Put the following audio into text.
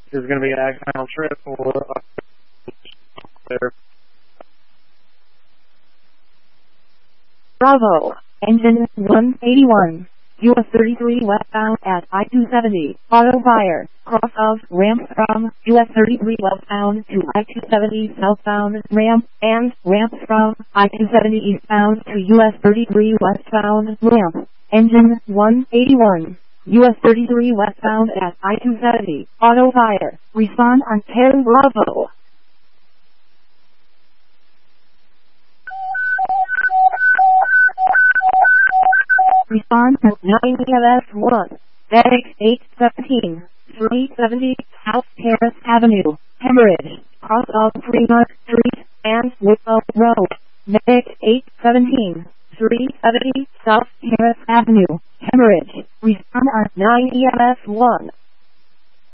is going to be an accidental trip or there. Bravo, engine 181. US 33 westbound at I-270, auto fire, cross of ramp from US 33 westbound to I-270 southbound ramp, and ramp from I-270 eastbound to US 33 westbound ramp. Engine 181. US 33 westbound at I-270, auto fire, respond on 10 Bravo. Respond at 9 EMS1, Medic 817, 370 South Terrace Avenue, Hemorrhage, cross of Fremont Street and Woodlow Road. Medic 817, 370 South Terrace Avenue, Hemorrhage. Respond at 9 EMS1.